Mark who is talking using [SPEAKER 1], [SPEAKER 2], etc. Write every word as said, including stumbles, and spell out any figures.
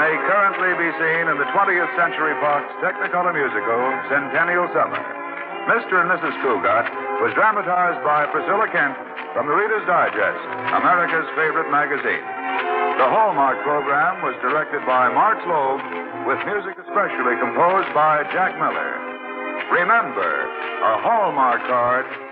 [SPEAKER 1] may currently be seen in the twentieth Century Fox Technicolor musical, Centennial Summer. Mister and Missus Cougat was dramatized by Priscilla Kent from the Reader's Digest, America's favorite magazine. The Hallmark program was directed by Mark Loeb, with music especially composed by Jack Miller. Remember, a Hallmark card